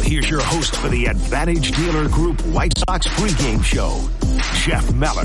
here's your host for the Advantage Dealer Group White Sox pregame show, Jeff Meller.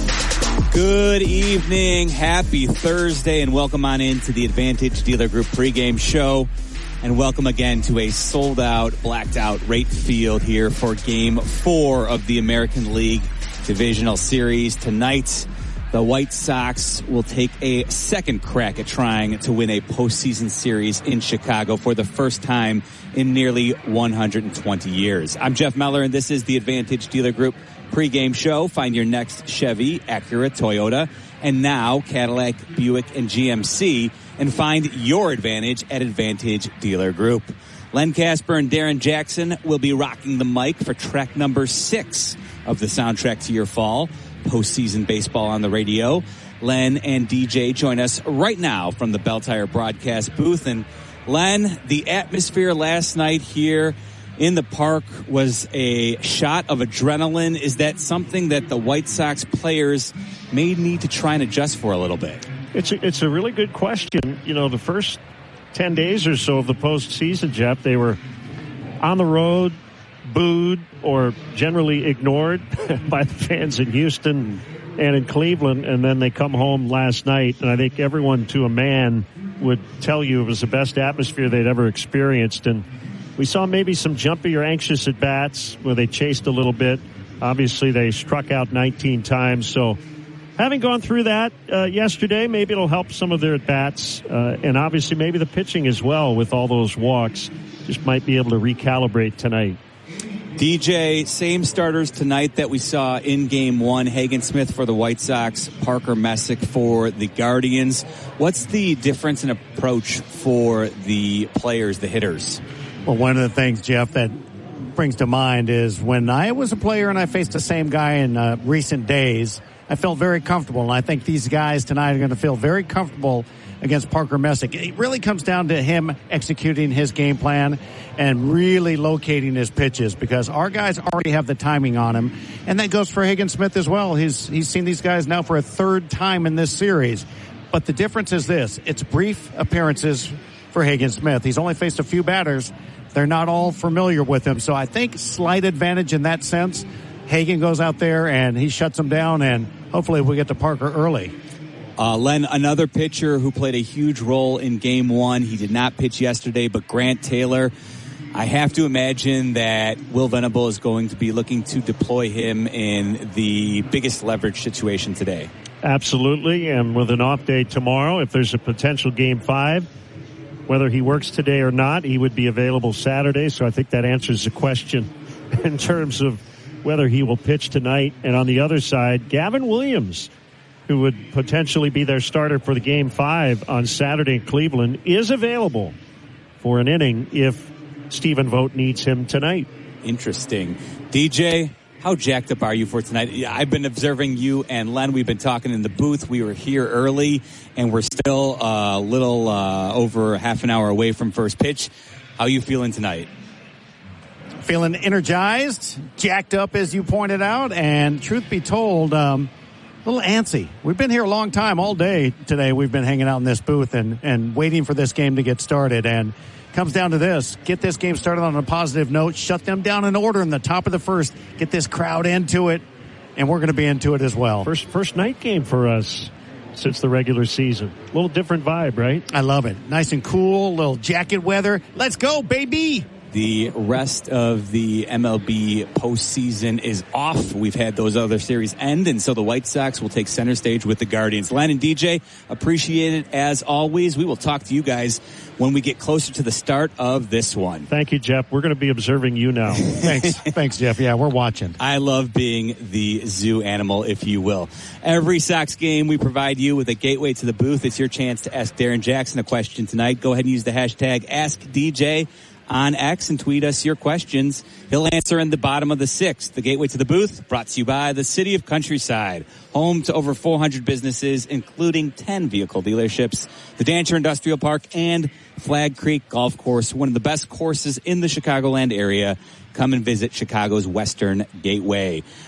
Good evening. Happy Thursday, and welcome on into the Advantage Dealer Group pregame show. And welcome again to a sold-out, blacked-out Rate Field here for Game 4 of the American League Divisional Series. Tonight, the White Sox will take a second crack at trying to win a postseason series in Chicago for the first time in nearly 120 years. I'm Jeff Meller, and this is the Advantage Dealer Group pregame show. Find your next Chevy, Acura, Toyota, and now Cadillac, Buick, and GMC, and find your advantage at Advantage Dealer Group. Len Casper and Darren Jackson will be rocking the mic for track number 6 of the soundtrack to your fall. Postseason baseball on the radio. Len and DJ join us right now from the Bell Tire broadcast booth. And Len, the atmosphere last night here in the park was a shot of adrenaline. Is that something that the White Sox players may need to try and adjust for a little bit? It's a really good question. You know, the first 10 days or so of the postseason, Jeff, they were on the road, booed or generally ignored by the fans in Houston and in Cleveland, and then they come home last night, and I think everyone to a man would tell you it was the best atmosphere they'd ever experienced. And we saw maybe some jumpy or anxious at-bats where they chased a little bit. Obviously, they struck out 19 times, so having gone through that yesterday, maybe it'll help some of their at-bats, and obviously maybe the pitching as well with all those walks. Just might be able to recalibrate tonight. DJ, same starters tonight that we saw in Game 1. Hagen Smith for the White Sox, Parker Messick for the Guardians. What's the difference in approach for the players, the hitters? Well, one of the things, Jeff, that brings to mind is when I was a player and I faced the same guy in recent days, I felt very comfortable, and I think these guys tonight are going to feel very comfortable against Parker Messick. It really comes down to him executing his game plan and really locating his pitches, because our guys already have the timing on him, and that goes for Hagen Smith as well. He's seen these guys now for a third time in this series. But the difference is this: it's brief appearances for Hagen Smith. He's only faced a few batters. They're not all familiar with him, so I think slight advantage in that sense. Hagen goes out there and he shuts them down, and hopefully we get to Parker early. Len, another pitcher who played a huge role in Game 1. He did not pitch yesterday, but Grant Taylor. I have to imagine that Will Venable is going to be looking to deploy him in the biggest leverage situation today. Absolutely, and with an off day tomorrow, if there's a potential Game 5, whether he works today or not, he would be available Saturday, so I think that answers the question in terms of whether he will pitch tonight. And on the other side, Gavin Williams, who would potentially be their starter for the Game 5 on Saturday in Cleveland, is available for an inning if Stephen Vogt needs him tonight. Interesting. DJ, how jacked up are you for tonight? I've been observing you and Len. We've been talking in the booth. We were here early, and we're still a little over half an hour away from first pitch. How are you feeling tonight? Feeling energized, jacked up, as you pointed out, and truth be told, a little antsy. We've been here a long time. All day today we've been hanging out in this booth and waiting for this game to get started. And it comes down to this: get this game started on a positive note, shut them down in order in the top of the first, get this crowd into it, and we're going to be into it as well. First night game for us since the regular season. A little different vibe, right? I love it. Nice and cool, little jacket weather. Let's go, baby! The rest of the MLB postseason is off. We've had those other series end, and so the White Sox will take center stage with the Guardians. Len and DJ, appreciate it as always. We will talk to you guys when we get closer to the start of this one. Thank you, Jeff. We're going to be observing you now. Thanks, Jeff. Yeah, we're watching. I love being the zoo animal, if you will. Every Sox game, we provide you with a gateway to the booth. It's your chance to ask Darren Jackson a question tonight. Go ahead and use the hashtag AskDJ on X and tweet us your questions. He'll answer in the bottom of the sixth. The Gateway to the Booth, brought to you by the City of Countryside, home to over 400 businesses, including 10 vehicle dealerships, the Dancher Industrial Park, and Flag Creek Golf Course, one of the best courses in the Chicagoland area. Come and visit Chicago's Western Gateway.